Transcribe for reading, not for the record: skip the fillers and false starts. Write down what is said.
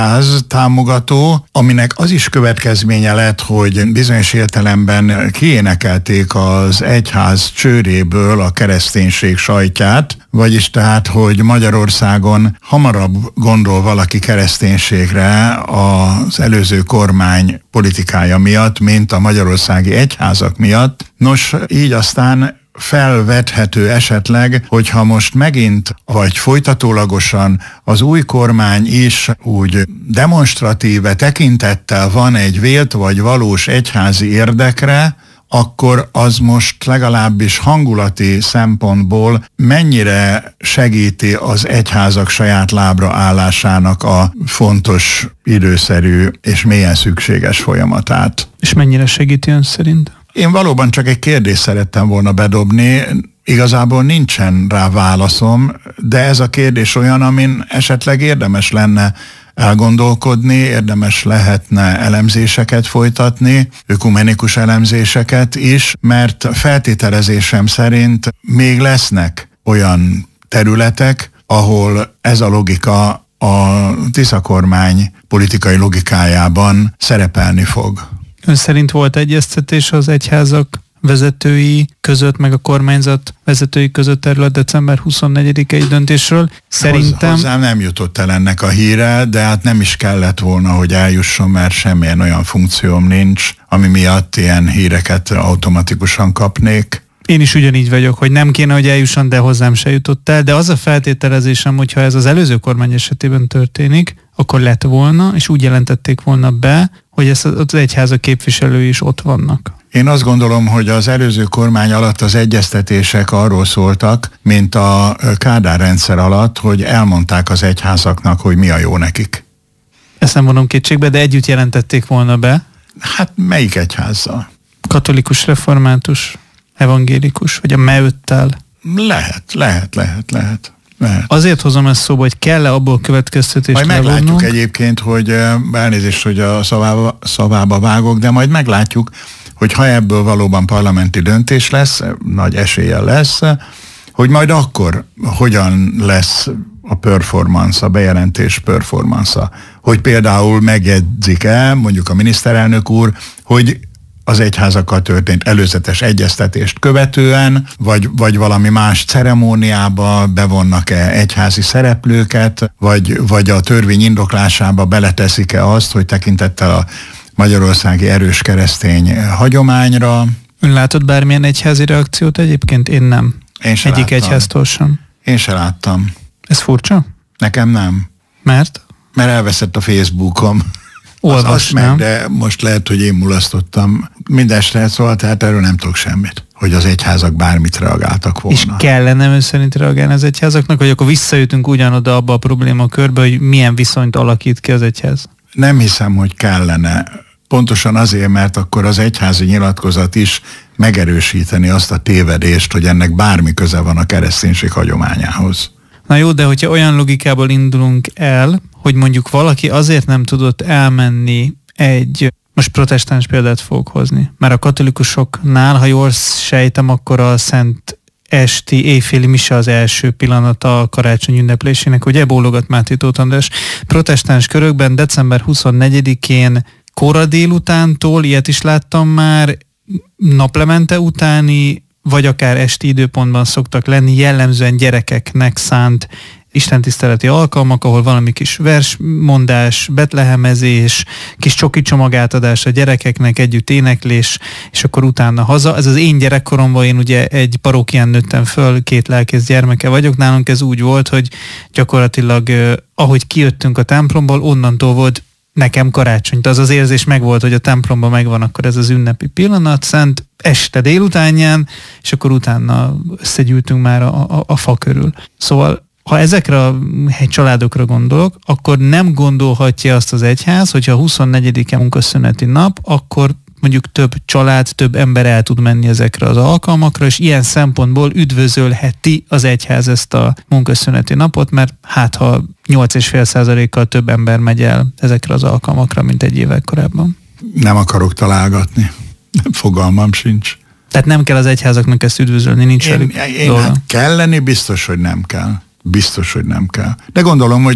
egyház támogató, aminek az is következménye lett, hogy bizonyos értelemben kiénekelték az egyház csőréből a kereszténység sajtját, vagyis tehát, hogy Magyarországon hamarabb gondol valaki kereszténységre az előző kormány politikája miatt, mint a magyarországi egyházak miatt. Nos, így aztán felvethető esetleg, hogyha most megint, vagy folytatólagosan az új kormány is úgy demonstratíve tekintettel van egy vélt vagy valós egyházi érdekre, akkor az most legalábbis hangulati szempontból mennyire segíti az egyházak saját lábra állásának a fontos, időszerű és mélyen szükséges folyamatát. És mennyire segíti ön szerint? Én valóban csak egy kérdést szerettem volna bedobni, igazából nincsen rá válaszom, de ez a kérdés olyan, amin esetleg érdemes lenne elgondolkodni, érdemes lehetne elemzéseket folytatni, ökumenikus elemzéseket is, mert feltételezésem szerint még lesznek olyan területek, ahol ez a logika a Tisza kormány politikai logikájában szerepelni fog. Ön szerint volt egyeztetés az egyházak vezetői között, meg a kormányzat vezetői között erről a december 24-i döntésről? Szerintem... Hozzám nem jutott el ennek a híre, de hát nem is kellett volna, hogy eljusson, mert semmilyen olyan funkcióm nincs, ami miatt ilyen híreket automatikusan kapnék. Én is ugyanígy vagyok, hogy nem kéne, hogy eljusson, de hozzám se jutott el, de az a feltételezésem, hogyha ez az előző kormány esetében történik, akkor lett volna, és úgy jelentették volna be, hogy ez az egyházak képviselői is ott vannak. Én azt gondolom, hogy az előző kormány alatt az egyeztetések arról szóltak, mint a Kádár rendszer alatt, hogy elmondták az egyházaknak, hogy mi a jó nekik. Ezt nem vonom kétségbe, de együtt jelentették volna be. Hát melyik egyházzal? Katolikus, református, evangélikus, vagy a MEÖT-tel? Lehet. Azért hozom ezt szóba, hogy kell-e abból következtetést majd meglátjuk egyébként, hogy elnézést, hogy a szavába vágok, de majd meglátjuk, hogy ha ebből valóban parlamenti döntés lesz, nagy eséllyel lesz, hogy majd akkor hogyan lesz a performance, a bejelentés performance-a. Hogy például megjegyzik-e, mondjuk a miniszterelnök úr, hogy az egyházakkal történt előzetes egyeztetést követően, vagy valami más ceremóniába bevonnak-e egyházi szereplőket, vagy a törvény indoklásába beleteszik-e azt, hogy tekintettel a magyarországi erős keresztény hagyományra. Ön látott bármilyen egyházi reakciót egyébként? Én nem. Egyik egyháztól sem. Én se láttam. Ez furcsa? Nekem nem. Mert? Mert elveszett a Facebookom. Olvasnám. De most lehet, hogy én mulasztottam. Mindenestre szóval, tehát erről nem tudok semmit, hogy az egyházak bármit reagáltak volna. És kellene ön szerint reagálni az egyházaknak, vagy akkor visszajutunk ugyanoda abba a problémakörbe, hogy milyen viszonyt alakít ki az egyház? Nem hiszem, hogy kellene. Pontosan azért, mert akkor az egyházi nyilatkozat is megerősíteni azt a tévedést, hogy ennek bármi köze van a kereszténység hagyományához. Na jó, de hogyha olyan logikából indulunk el, hogy mondjuk valaki azért nem tudott elmenni most protestáns példát fogok hozni, mert a katolikusoknál, ha jól sejtem, akkor a szent esti éjféli mise az első pillanata a karácsony ünneplésének, ugye bólogat Máté Tóth András. Protestáns körökben december 24-én kora délutántól, ilyet is láttam már, naplemente utáni, vagy akár esti időpontban szoktak lenni jellemzően gyerekeknek szánt istentiszteleti alkalmak, ahol valami kis versmondás, betlehemezés, kis csoki csomagátadás a gyerekeknek, együtt éneklés, és akkor utána haza. Ez az én gyerekkoromban, én ugye egy parókián nőttem föl, 2 lelkész gyermeke vagyok, nálunk ez úgy volt, hogy gyakorlatilag ahogy kijöttünk a templomból, onnantól volt nekem karácsony. Az az érzés megvolt, hogy a templomban megvan akkor ez az ünnepi pillanat, szent este délutánján, és akkor utána összegyűltünk már a fa körül. Szóval ha ezekre a családokra gondolok, akkor nem gondolhatja azt az egyház, hogyha a 24-e munkaszüneti nap, akkor mondjuk több család, több ember el tud menni ezekre az alkalmakra, és ilyen szempontból üdvözölheti az egyház ezt a munkaszüneti napot, mert hát ha 8,5%-kal több ember megy el ezekre az alkalmakra, mint egy évvel korábban. Nem akarok találgatni. Fogalmam sincs. Tehát nem kell az egyházaknak ezt üdvözölni, nincs velük dolga. Kelleni biztos, hogy nem kell. De gondolom, hogy